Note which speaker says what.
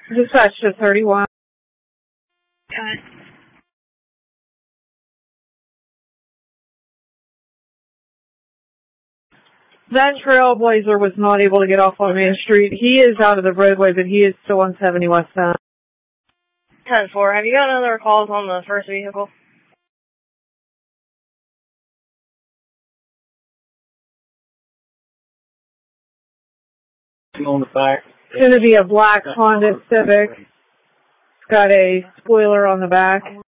Speaker 1: Dispatch to 31. That Trailblazer was not able to get off on Main Street. He is out of the roadway, but he is still on 70 westbound.
Speaker 2: 10-4, have you got other calls on the first vehicle?
Speaker 3: On the back.
Speaker 1: It's going to be a black Honda Civic. It's got a spoiler on the back.